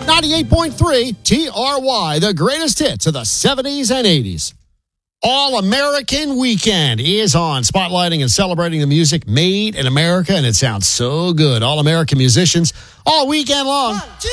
98.3 TRY, the greatest hits of the 70s and 80s. All-American Weekend is on, spotlighting and celebrating the music made in America, and it sounds so good. All-American musicians all weekend long. 1, 2,